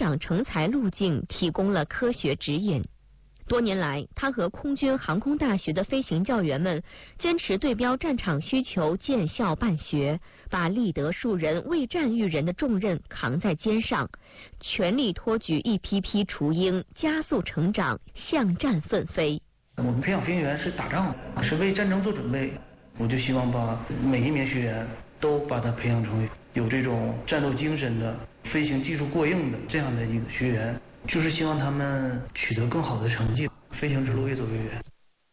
长成才路径提供了科学指引。多年来，他和空军航空大学的飞行教员们坚持对标战场需求，建校办学，把立德树人、为战育人的重任扛在肩上，全力托举一批批雏鹰，加速成长，向战奋飞。 我们培养飞行员是打仗，是为战争做准备。我就希望把每一名学员都把他培养成为有这种战斗精神的、飞行技术过硬的这样的一个学员。就是希望他们取得更好的成绩，飞行之路越走越远。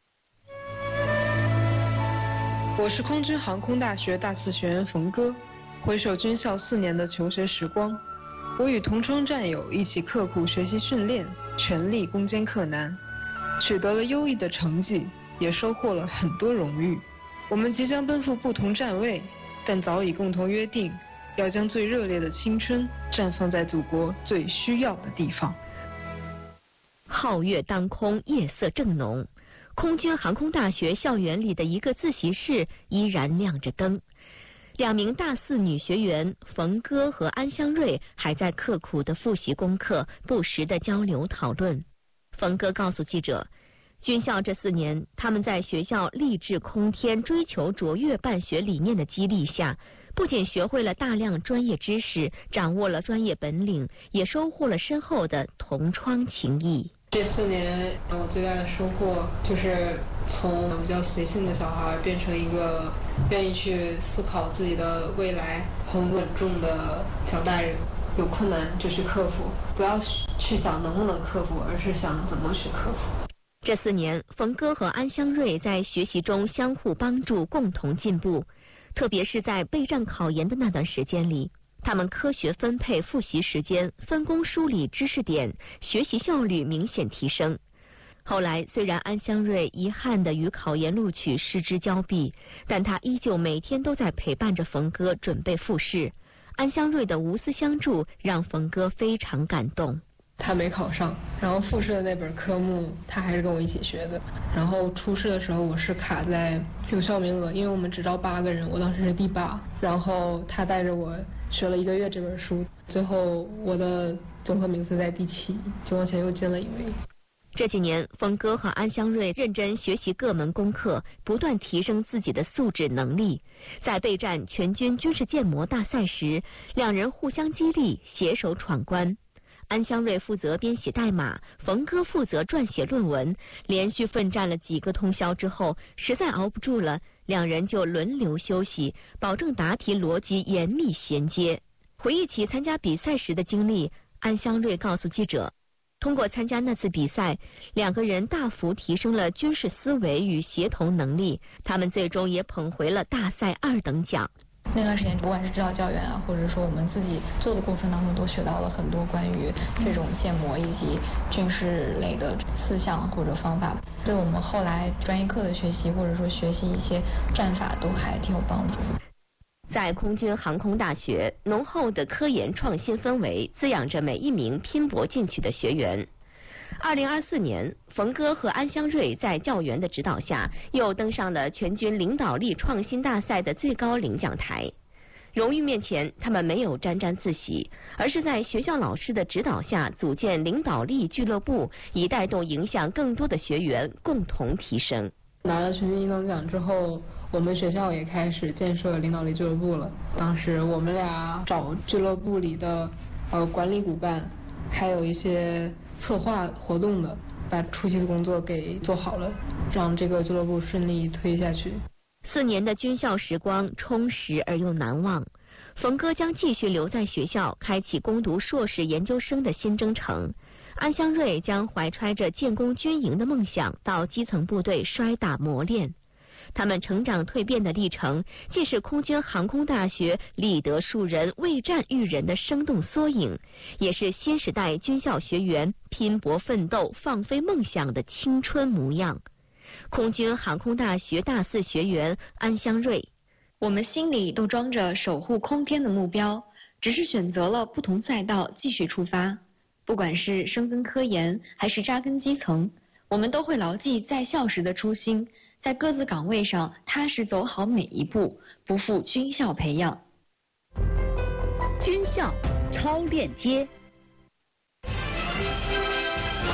我是空军航空大学大四学员冯哥。回首军校4年的求学时光，我与同窗战友一起刻苦学习训练，全力攻坚克难，取得了优异的成绩，也收获了很多荣誉。我们即将奔赴不同站位，但早已共同约定，要将最热烈的青春绽放在祖国最需要的地方。 皓月当空，夜色正浓，空军航空大学校园里的一个自习室依然亮着灯。2名大4女学员冯歌和安香瑞还在刻苦地复习功课，不时地交流讨论。冯歌告诉记者，军校这4年，他们在学校励志空天、追求卓越办学理念的激励下，不仅学会了大量专业知识，掌握了专业本领，也收获了深厚的同窗情谊。 这4年，我最大的收获就是从比较随性的小孩变成一个愿意去思考自己的未来、很稳重的小大人。有困难就去克服，不要去想能不能克服，而是想怎么去克服。 这4年，冯歌和安香瑞在学习中相互帮助，共同进步。特别是在备战考研的那段时间里，他们科学分配复习时间，分工梳理知识点，学习效率明显提升。后来，虽然安香瑞遗憾地与考研录取失之交臂，但他依旧每天都在陪伴着冯歌准备复试。安香瑞的无私相助让冯歌非常感动。 他没考上，然后复试的那本科目他还是跟我一起学的。然后初试的时候我是卡在有效名额，因为我们只招8个人，我当时是第8。然后他带着我学了1个月这本书，最后我的综合名次在第7，就往前又进了1位。 这几年，冯歌和安香瑞认真学习各门功课，不断提升自己的素质能力。在备战全军军事建模大赛时，2人互相激励，携手闯关。安香瑞负责编写代码，冯歌负责撰写论文。连续奋战了几个通宵之后，实在熬不住了，2人就轮流休息，保证答题逻辑严密衔接。回忆起参加比赛时的经历，安香瑞告诉记者，通过参加那次比赛，2个人大幅提升了军事思维与协同能力，他们最终也捧回了大赛2等奖。 那段时间，不管是指导教员啊，或者说我们自己做的过程当中，都学到了很多关于这种建模以及军事类的思想或者方法，对我们后来专业课的学习，或者说学习一些战法都还挺有帮助的。 在空军航空大学，浓厚的科研创新氛围滋养着每一名拼搏进取的学员。2024年，冯歌和安香瑞在教员的指导下，又登上了全军领导力创新大赛的最高领奖台。荣誉面前，他们没有沾沾自喜，而是在学校老师的指导下组建领导力俱乐部，以带动影响更多的学员共同提升。 拿了全军一等奖之后，我们学校也开始建设领导力俱乐部了。当时我们俩找俱乐部里的管理骨干，还有一些策划活动的，把初期的工作给做好了，让这个俱乐部顺利推下去。 4年的军校时光充实而又难忘，冯歌将继续留在学校，开启攻读硕士研究生的新征程。安香瑞将怀揣着建功军营的梦想到基层部队摔打磨练。他们成长蜕变的历程，既是空军航空大学立德树人、为战育人的生动缩影，也是新时代军校学员拼搏奋斗、放飞梦想的青春模样。空军航空大学大4学员安香瑞， 我们心里都装着守护空天的目标，只是选择了不同赛道继续出发。不管是深耕科研还是扎根基层，我们都会牢记在校时的初心，在各自岗位上踏实走好每一步，不负军校培养。 军校超链接。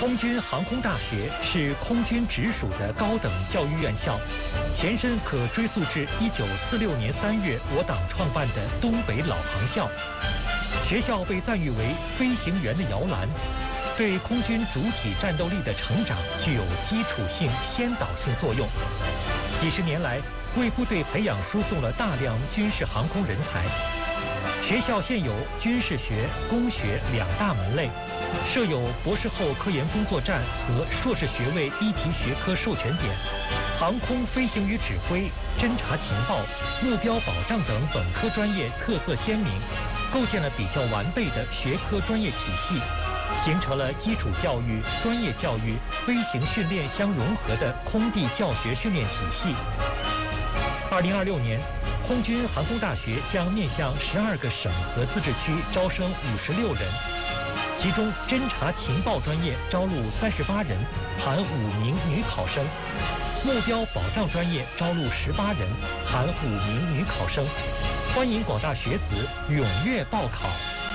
空军航空大学是空军直属的高等教育院校，前身可追溯至1946年3月我党创办的东北老航校。学校被赞誉为飞行员的摇篮，对空军主体战斗力的成长具有基础性、先导性作用。几十年来，为部队培养输送了大量军事航空人才。学校现有军事学、工学两大门类，设有博士后科研工作站和硕士学位一级学科授权点，航空飞行与指挥、侦察情报、目标保障等本科专业特色鲜明，构建了比较完备的学科专业体系，形成了基础教育、专业教育、飞行训练相融合的空地教学训练体系。2026年，空军航空大学将面向12个省和自治区招生56人，其中侦察情报专业招录38人，含5名女考生；目标保障专业招录18人，含5名女考生。欢迎广大学子踊跃报考。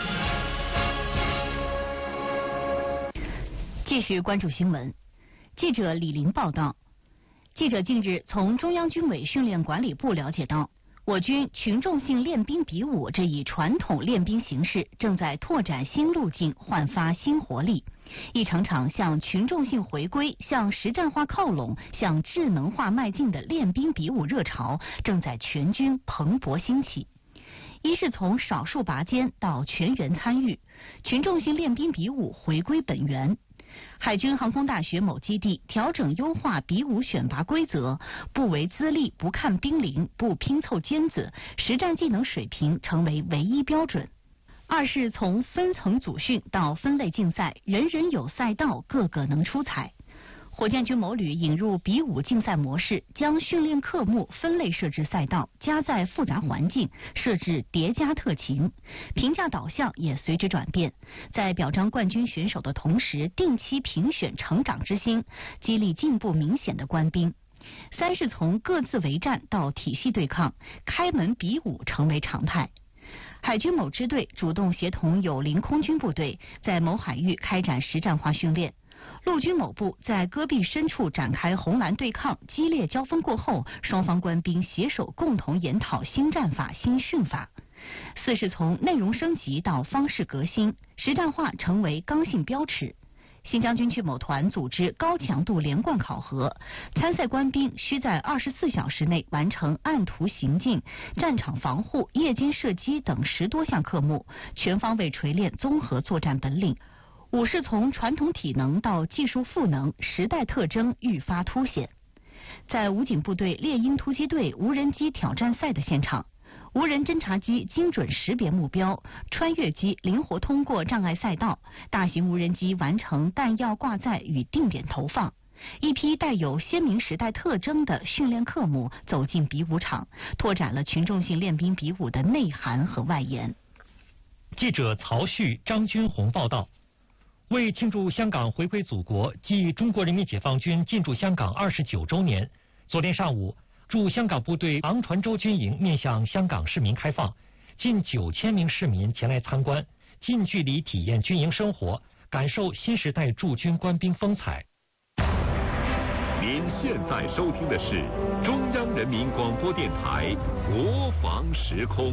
继续关注新闻，记者李林报道。记者近日从中央军委训练管理部了解到，我军群众性练兵比武这一传统练兵形式正在拓展新路径，焕发新活力。一场场向群众性回归、向实战化靠拢、向智能化迈进的练兵比武热潮正在全军蓬勃兴起。一是从少数拔尖到全员参与，群众性练兵比武回归本源。海军航空大学某基地调整优化比武选拔规则，不为资历，不看兵龄，不拼凑尖子，实战技能水平成为唯一标准。二是从分层组训到分类竞赛，人人有赛道，个个能出彩。火箭军某旅引入比武竞赛模式，将训练科目分类设置赛道，加载复杂环境，设置叠加特勤，评价导向也随之转变。在表彰冠军选手的同时，定期评选成长之星，激励进步明显的官兵。三是从各自为战到体系对抗，开门比武成为常态。海军某支队主动协同友邻空军部队，在某海域开展实战化训练。陆军某部在戈壁深处展开红蓝对抗，激烈交锋过后，双方官兵携手共同研讨新战法、新训法。四是从内容升级到方式革新，实战化成为刚性标尺。新疆军区某团组织高强度连贯考核，参赛官兵需在24小时内完成按图行进、战场防护、夜间射击等10多项科目，全方位锤炼综合作战本领。五是从传统体能到技术赋能，时代特征愈发凸显。在武警部队猎鹰突击队无人机挑战赛的现场，无人侦察机精准识别目标，穿越机灵活通过障碍赛道，大型无人机完成弹药挂载与定点投放。一批带有鲜明时代特征的训练科目走进比武场，拓展了群众性练兵比武的内涵和外延。 记者曹旭、张军红报道。为庆祝香港回归祖国暨中国人民解放军进驻香港29周年，昨天上午，驻香港部队昂船洲军营面向香港市民开放，近9000名市民前来参观，近距离体验军营生活，感受新时代驻军官兵风采。 您现在收听的是中央人民广播电台国防时空。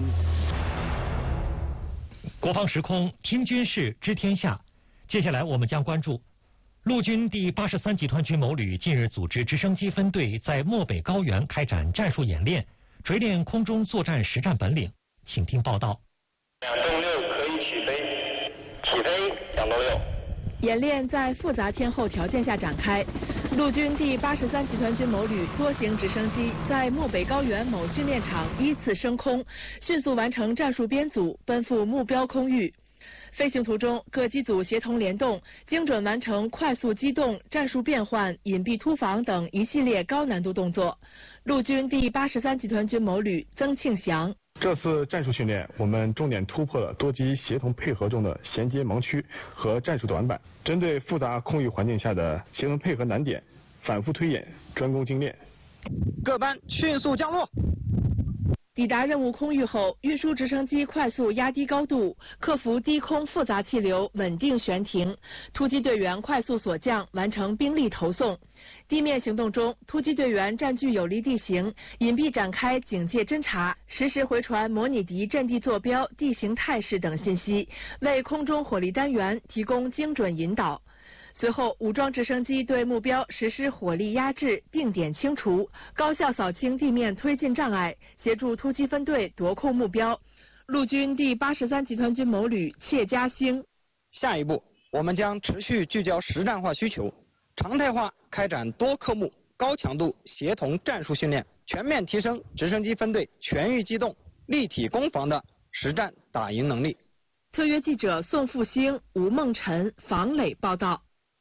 国防时空，听军事，知天下。接下来我们将关注陆军第83集团军某旅近日组织直升机分队在漠北高原开展战术演练，锤炼空中作战实战本领。请听报道。 2动6可以起飞，起飞2动6。 演练在复杂天候条件下展开。陆军第83集团军某旅多型直升机在漠北高原某训练场依次升空，迅速完成战术编组，奔赴目标空域。飞行途中，各机组协同联动，精准完成快速机动、战术变换、隐蔽突防等一系列高难度动作。陆军第83集团军某旅曾庆祥： 这次战术训练，我们重点突破了多机协同配合中的衔接盲区和战术短板，针对复杂空域环境下的协同配合难点，反复推演，专攻精炼。 各班迅速降落。 抵达任务空域后，运输直升机快速压低高度，克服低空复杂气流，稳定悬停。突击队员快速锁降，完成兵力投送。地面行动中，突击队员占据有利地形，隐蔽展开警戒侦察，实时回传模拟敌阵地坐标、地形态势等信息，为空中火力单元提供精准引导。随后，武装直升机对目标实施火力压制、定点清除，高效扫清地面推进障碍，协助突击分队夺控目标。陆军第83集团军某旅切嘉兴。 下一步，我们将持续聚焦实战化需求，常态化开展多科目、高强度协同战术训练，全面提升直升机分队全域机动、立体攻防的实战打赢能力。 特约记者宋复兴、吴梦辰、房磊报道。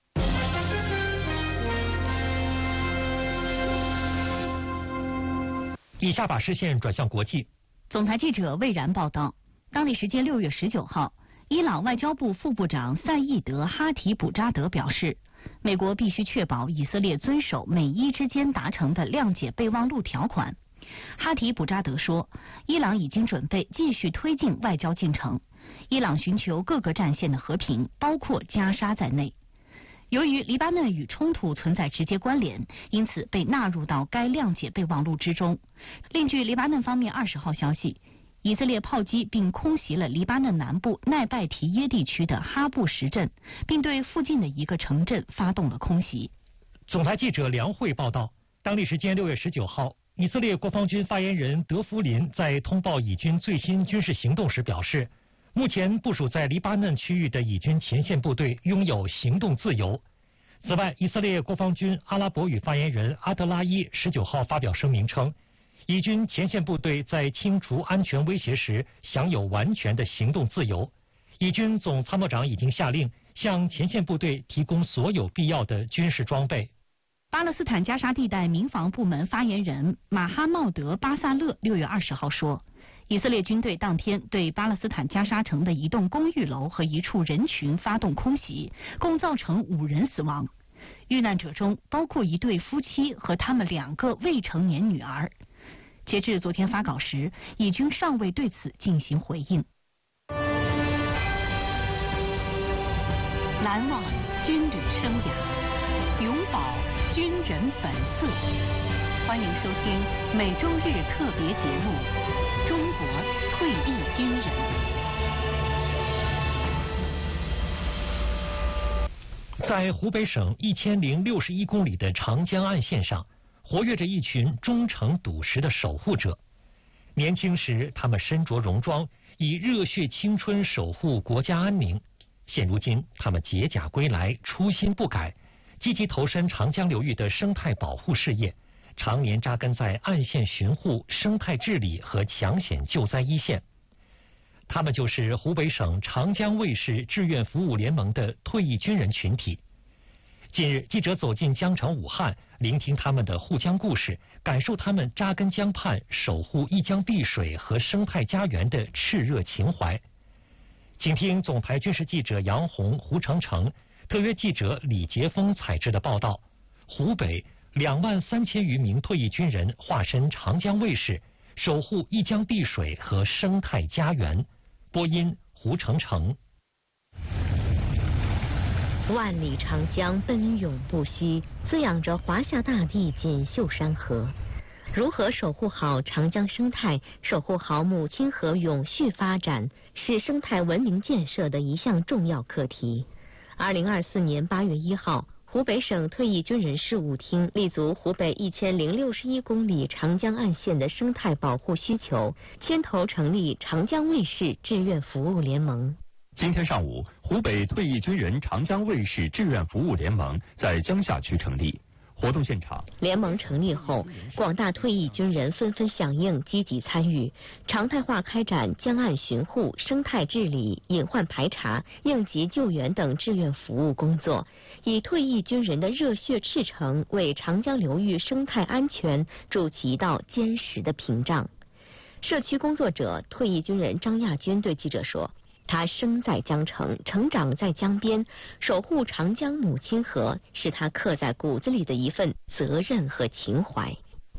以下把视线转向国际。 总台记者魏然报道，当地时间6月19号，伊朗外交部副部长赛义德·哈提卜扎德表示，美国必须确保以色列遵守美伊之间达成的谅解备忘录条款。哈提卜扎德说，伊朗已经准备继续推进外交进程，伊朗寻求各个战线的和平，包括加沙在内。由于黎巴嫩与冲突存在直接关联，因此被纳入到该谅解备忘录之中。另据黎巴嫩方面20号消息，以色列炮击并空袭了黎巴嫩南部奈拜提耶地区的哈布什镇，并对附近的一个城镇发动了空袭。 总台记者梁慧报道，当地时间6月19号，以色列国防军发言人德弗林在通报以军最新军事行动时表示，目前部署在黎巴嫩区域的以军前线部队拥有行动自由。此外，以色列国防军阿拉伯语发言人阿德拉伊19号发表声明称，以军前线部队在清除安全威胁时享有完全的行动自由。以军总参谋长已经下令向前线部队提供所有必要的军事装备。 巴勒斯坦加沙地带民防部门发言人马哈茂德·巴萨勒6月20号说，以色列军队当天对巴勒斯坦加沙城的一栋公寓楼和一处人群发动空袭，共造成5人死亡。遇难者中包括一对夫妻和他们2个未成年女儿。截至昨天发稿时，以军尚未对此进行回应。难忘军旅生涯，永葆军人本色。欢迎收听每周日特别节目《中国退役军人》。 在湖北省1061公里的长江岸线上，活跃着一群忠诚笃实的守护者。年轻时，他们身着戎装，以热血青春守护国家安宁。现如今，他们解甲归来，初心不改，积极投身长江流域的生态保护事业，常年扎根在岸线巡护、生态治理和抢险救灾一线。他们就是湖北省长江卫士志愿服务联盟的退役军人群体。近日，记者走进江城武汉，聆听他们的护江故事，感受他们扎根江畔、守护一江碧水和生态家园的炽热情怀。请听总台军事记者杨红、胡成成，特约记者李杰峰采制的报道。湖北23000余名退役军人化身长江卫士，守护一江碧水和生态家园。播音胡成成。 万里长江奔涌不息，滋养着华夏大地锦绣山河。如何守护好长江生态，守护好母亲河永续发展，是生态文明建设的一项重要课题。2024年8月1号，湖北省退役军人事务厅立足湖北1061公里长江岸线的生态保护需求，牵头成立长江卫士志愿服务联盟。 今天上午，湖北退役军人长江卫士志愿服务联盟在江夏区成立。活动现场， 联盟成立后，广大退役军人纷纷响应，积极参与，常态化开展江岸巡护、生态治理、隐患排查、应急救援等志愿服务工作，以退役军人的热血赤诚，为长江流域生态安全筑起一道坚实的屏障。社区工作者、退役军人张亚军对记者说，他生在江城，成长在江边，守护长江母亲河是他刻在骨子里的一份责任和情怀。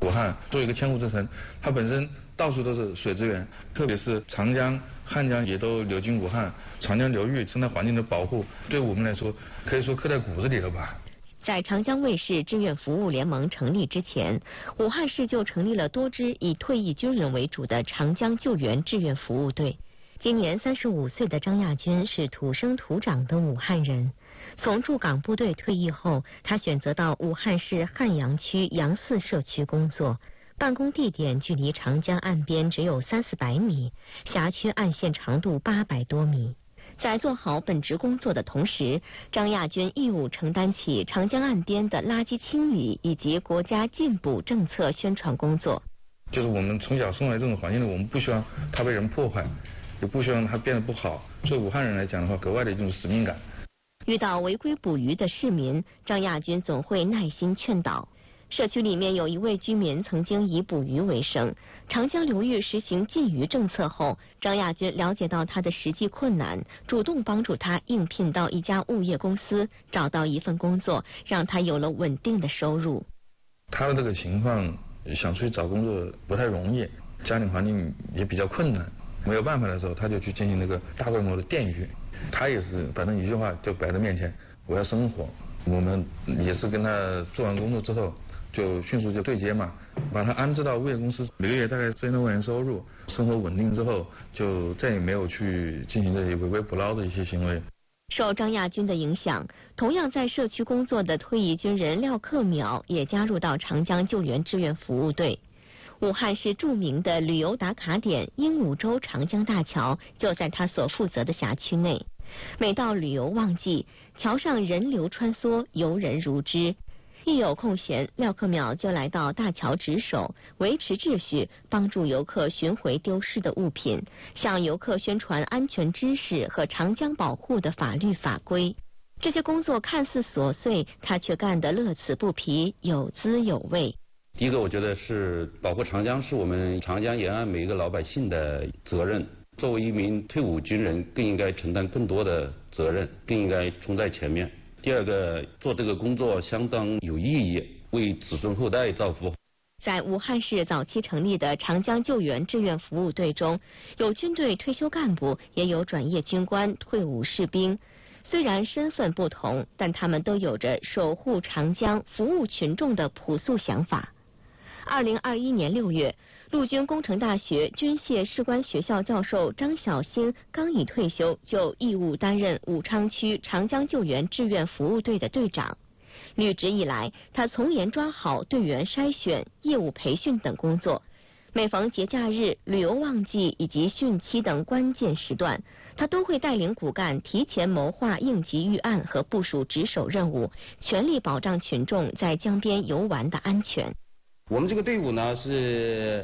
武汉做一个千湖之城，它本身到处都是水资源，特别是长江、汉江也都流经武汉，长江流域生态环境的保护，对我们来说可以说刻在骨子里了吧。 在长江卫视志愿服务联盟成立之前，武汉市就成立了多支以退役军人为主的长江救援志愿服务队。今年35岁的张亚军是土生土长的武汉人。从驻港部队退役后，他选择到武汉市汉阳区杨寺社区工作，办公地点距离长江岸边只有300-400米，辖区岸线长度800多米。在做好本职工作的同时，张亚军义务承担起长江岸边的垃圾清理以及国家禁捕政策宣传工作。 就是我们从小生活在这种环境里，我们不希望它被人破坏，也不希望它变得不好。对武汉人来讲的话，格外的一种使命感。 遇到违规捕鱼的市民，张亚军总会耐心劝导。社区里面有一位居民曾经以捕鱼为生，长江流域实行禁渔政策后，张亚军了解到他的实际困难，主动帮助他应聘到一家物业公司，找到一份工作，让他有了稳定的收入。 他的这个情况，想出去找工作不太容易，家庭环境也比较困难，没有办法的时候，他就去进行那个大规模的电鱼。他也是反正一句话就摆在面前，我要生活。我们也是跟他做完工作之后，就迅速就对接嘛，把他安置到物业公司，每个月大概4000多块钱收入，生活稳定之后，就再也没有去进行这些违规捕捞的一些行为。 受张亚军的影响，同样在社区工作的退役军人廖克淼也加入到长江救援志愿服务队。武汉市著名的旅游打卡点鹦鹉洲长江大桥就在他所负责的辖区内。每到旅游旺季，桥上人流穿梭，游人如织。一有空闲，廖克淼就来到大桥值守，维持秩序，帮助游客寻回丢失的物品，向游客宣传安全知识和长江保护的法律法规。这些工作看似琐碎，他却干得乐此不疲，有滋有味。 第一个，我觉得是保护长江是我们长江沿岸每一个老百姓的责任。作为一名退伍军人，更应该承担更多的责任，更应该冲在前面。第二个，做这个工作相当有意义，为子孙后代造福。 在武汉市早期成立的长江救援志愿服务队中，有军队退休干部，也有转业军官、退伍士兵。虽然身份不同，但他们都有着守护长江、服务群众的朴素想法。2021年6月，陆军工程大学军械士官学校教授张小新刚一退休，就义务担任武昌区长江救援志愿服务队的队长。履职以来，他从严抓好队员筛选、业务培训等工作。每逢节假日、旅游旺季以及汛期等关键时段，他都会带领骨干提前谋划应急预案和部署值守任务，全力保障群众在江边游玩的安全。 我们这个队伍呢是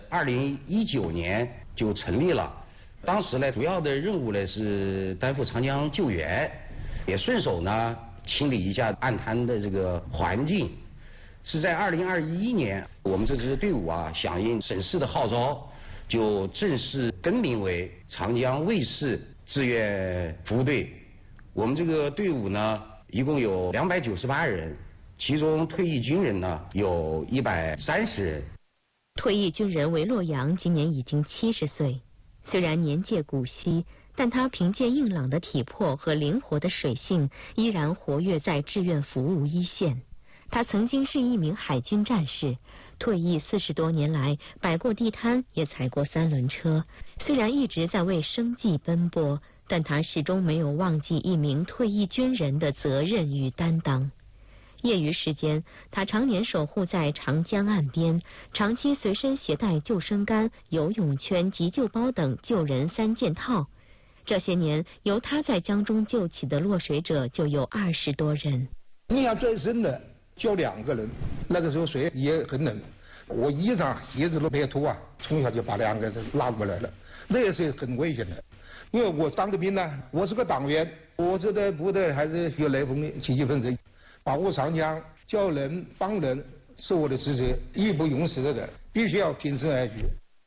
2019年就成立了，当时呢主要的任务呢是担负长江救援，也顺手呢清理一下岸滩的这个环境。是在2021年，我们这支队伍啊响应省市的号召，就正式更名为长江卫视志愿服务队。我们这个队伍呢一共有298人。其中退役军人呢有130人。 退役军人韦洛阳今年已经70岁，虽然年届古稀，但他凭借硬朗的体魄和灵活的水性，依然活跃在志愿服务一线。他曾经是一名海军战士，退役40多年来，摆过地摊，也踩过3轮车。虽然一直在为生计奔波，但他始终没有忘记一名退役军人的责任与担当。业余时间，他常年守护在长江岸边，长期随身携带救生杆、游泳圈、急救包等救人3件套。这些年，由他在江中救起的落水者就有20多人。 印象最深的就2个人，那个时候水也很冷，我衣裳鞋子都没有脱啊，从小就把2个人拉过来了，那也是很危险的。因为我当个兵呢，我是个党员，我这个部队还是有雷锋的积极分子。保护长江、救人、帮人是我的职责，义不容辞的，必须要挺身而出。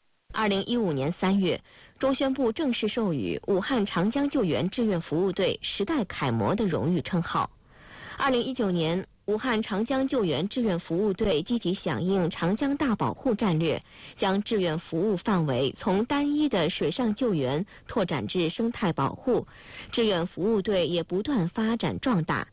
2015年3月，中宣部正式授予武汉长江救援志愿服务队时代楷模的荣誉称号。2019年， 武汉长江救援志愿服务队积极响应长江大保护战略，将志愿服务范围从单一的水上救援拓展至生态保护。志愿服务队也不断发展壮大。